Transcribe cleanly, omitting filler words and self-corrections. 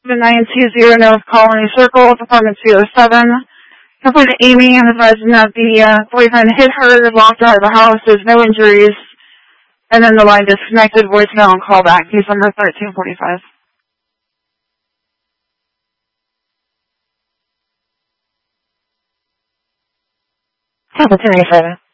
920 North Colony Circle, apartment 207. Complainant Amy and advising that the boyfriend hit her, locked her out of the house, there's no injuries, and then the line disconnected, voicemail and callback, case number 1345. Opportunity 7.